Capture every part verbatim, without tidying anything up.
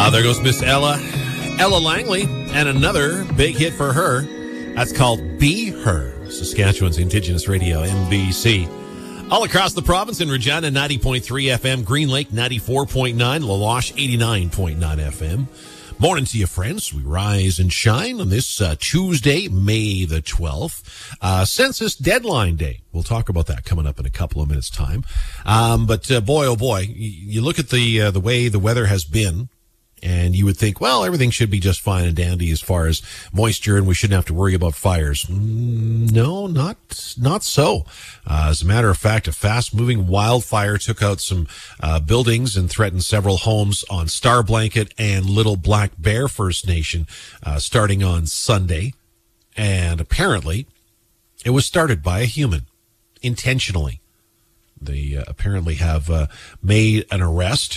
Uh, there goes Miss Ella, Ella Langley, and another big hit for her. That's called Be Her, Saskatchewan's Indigenous Radio, N B C. All across the province in Regina, ninety point three F M, Green Lake, ninety-four point nine, La Loche, eighty-nine point nine F M. Morning to you, friends. We rise and shine on this uh, Tuesday, May the twelfth, uh, Census Deadline Day. We'll talk about that coming up in a couple of minutes' time. Um, but uh, boy, oh boy, you, you look at the uh, the way the weather has been, and you would think, well, everything should be just fine and dandy as far as moisture, and we shouldn't have to worry about fires. Mm, no, not not so. Uh, as a matter of fact, a fast-moving wildfire took out some uh, buildings and threatened several homes on Star Blanket and Little Black Bear First Nation uh, starting on Sunday. And apparently, it was started by a human, intentionally. They uh, apparently have uh, made an arrest,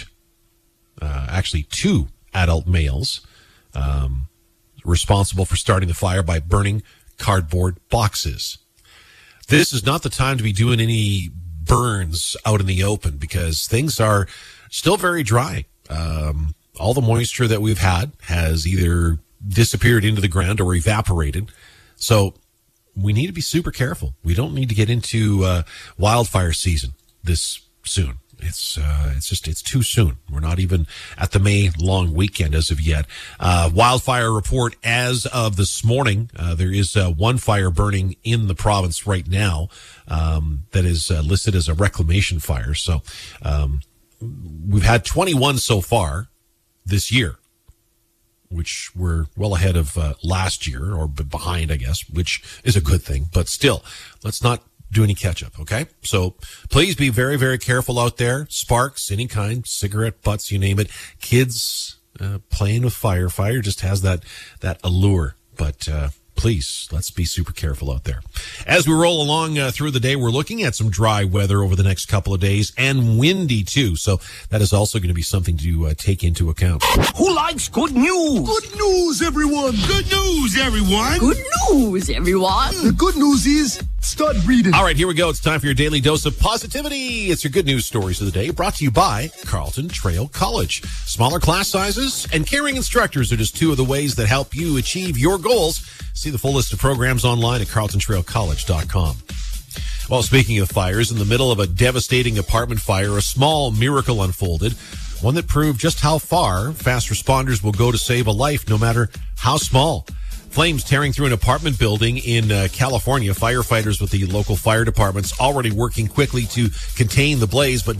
uh, actually two adult males um, responsible for starting the fire by burning cardboard boxes. This is not the time to be doing any burns out in the open because things are still very dry. Um, all the moisture that we've had has either disappeared into the ground or evaporated. So we need to be super careful. We don't need to get into uh, wildfire season this soon. It's uh, it's just it's too soon. We're not even at the May long weekend as of yet. Uh, wildfire report as of this morning. Uh, there is uh, one fire burning in the province right now um, that is uh, listed as a reclamation fire. So um, we've had twenty-one so far this year, which we're well ahead of uh, last year, or behind, I guess, which is a good thing. But still, let's not do any catch-up, okay? So please be very, very careful out there. Sparks, any kind, cigarette butts, you name it. Kids uh, playing with fire. Fire just has that that allure. But uh, please, let's be super careful out there. As we roll along uh, through the day, we're looking at some dry weather over the next couple of days, and windy too. So that is also going to be something to uh, take into account. Who likes good news? Good news, everyone! Good news, everyone! Good news, everyone! The good news is, start reading. All right, here we go. It's time for your daily dose of positivity. It's your good news stories of the day, brought to you by Carleton Trail College. Smaller class sizes and caring instructors are just two of the ways that help you achieve your goals. See the full list of programs online at carleton trail college dot com. Well, speaking of fires, in the middle of a devastating apartment fire, a small miracle unfolded, one that proved just how far fast responders will go to save a life, no matter how small. Flames tearing through an apartment building in uh, California. Firefighters with the local fire departments already working quickly to contain the blaze, but